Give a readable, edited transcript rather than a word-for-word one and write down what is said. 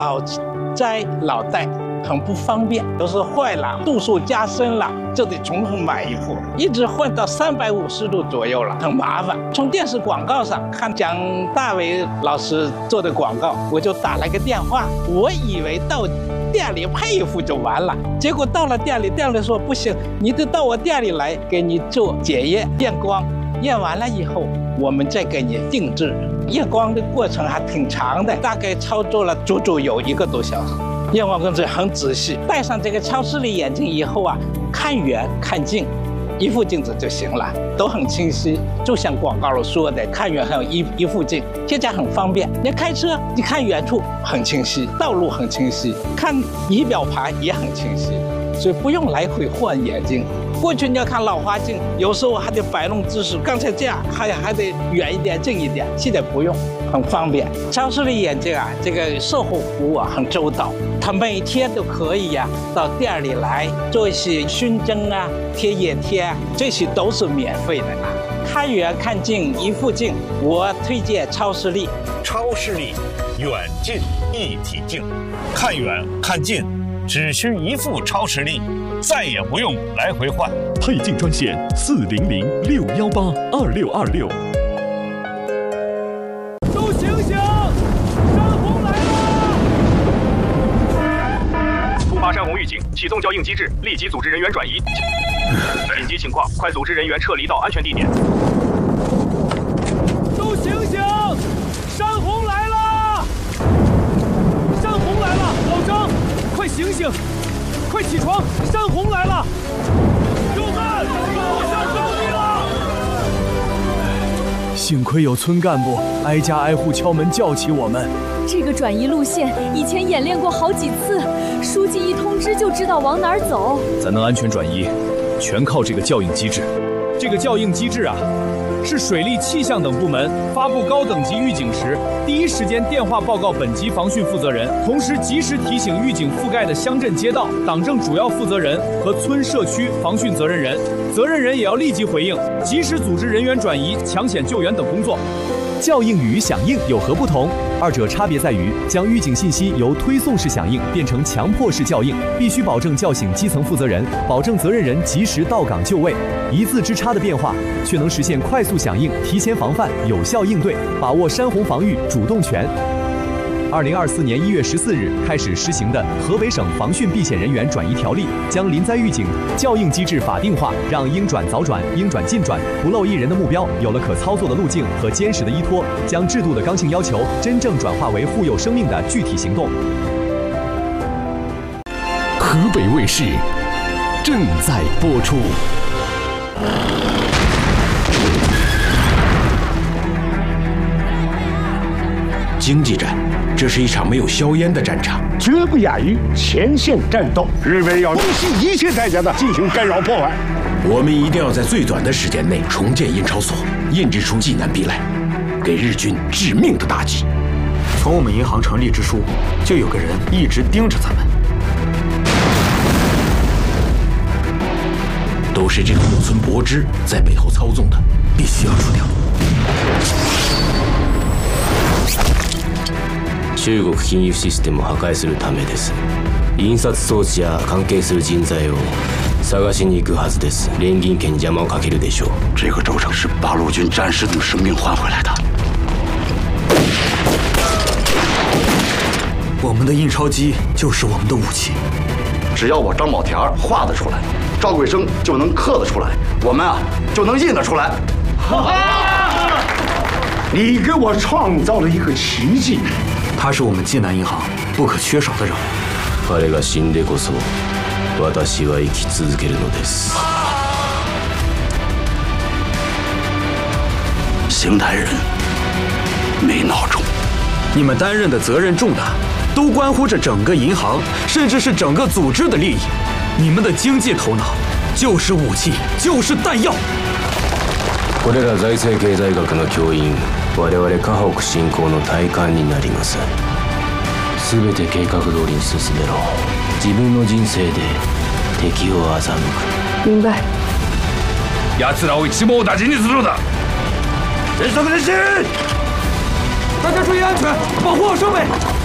老摘老戴很不方便，都是坏了，度数加深了，就得重新买一副，一直换到350度左右了，很麻烦。从电视广告上看蒋大为老师做的广告，我就打了个电话，我以为到店里配一副就完了，结果到了店里，店里说不行，你得到我店里来给你做检验验光，验完了以后我们再给你定制。验光的过程还挺长的，大概操作了足足有1个多小时。验光工作很仔细，戴上这个超视力眼镜以后啊，看远看近，一副镜子就行了，都很清晰。就像广告里说的，看远还有一副镜，现在很方便。你开车，你看远处很清晰，道路很清晰，看仪表盘也很清晰，所以不用来回换眼镜。过去你要看老花镜，有时候还得摆弄姿势，刚才这样还得远一点近一点，现在不用，很方便。超视力眼镜啊，这个售后服务啊很周到，他每天都可以呀到店里来做一些熏蒸啊、贴眼贴啊，这些都是免费的啊。看远看近一副镜，我推荐超视力。 超视力，远近一体镜，看远看近只需一副超视力。再也不用来回换， 配镜专线400-618-2626。 都醒醒，山洪来了！ 突发山洪预警，启动校应机制，立即组织人员转移。紧急情况，快组织人员撤离到安全地点。 都醒醒，山洪来了！山洪来了，老张，快醒醒！快起床！山洪来了！友们，我想救你了！ 幸亏有村干部挨家挨户敲门叫起我们。 这个转移路线以前演练过好几次，书记一通知就知道往哪儿走。 咱能安全转移，全靠这个校应机制。 这个校应机制啊，是水利、气象等部门发布高等级预警时，第一时间电话报告本级防汛负责人，同时及时提醒预警覆盖的乡镇街道、党政主要负责人和村社区防汛责任人，责任人也要立即回应，及时组织人员转移、抢险救援等工作。 校应与响应有何不同？二者差别在于将预警信息由推送式响应变成强迫式校应，必须保证叫醒基层负责人，保证责任人及时到岗就位。一字之差的变化，却能实现快速响应、提前防范、有效应对，把握山洪防御主动权。2024年1月14日开始施行的河北省防汛避险人员转移条例，将临灾预警校应机制法定化，让应转早转、应转尽转、不漏一人的目标有了可操作的路径和坚实的依托，将制度的刚性要求真正转化为护佑生命的具体行动。 河北卫视正在播出。 经济战，这是一场没有硝烟的战场， 绝不亚于前线战斗。日本要不惜一切代价的进行干扰破坏。 我们一定要在最短的时间内重建印钞所，印制出济南必赖，给日军致命的打击。 从我们银行成立之初，就有个人一直盯着咱们， 都是这个木村博之在背后操纵的，必须要除掉。 中国金融システムを破壊するためです。印刷装置や関係する人材を探しに行くはずです。連銀券に邪魔をかけるでしょう。 这个轴承是八路军战士用生命换回来的。 我们的印钞机就是我们的武器。 只要我张宝田画得出来，赵桂生就能刻得出来，我们啊就能印得出来。 你给我创造了一个奇迹。 它是我们济南银行不可缺少的人物。 彼が死んでこそ私は生き続けるのです。 邢台人没脑中， 你们担任的责任重大，都关乎着整个银行，甚至是整个组织的利益。你们的经济头脑就是武器，就是弹药。 これら財政経済学の教員、我々河北振興の体幹になります。全て計画通りに進めろ。自分の人生で敵を欺く。 明白。 奴らを一網打尽にするのだ。全速前進！ 大家注意安全，保护好设备。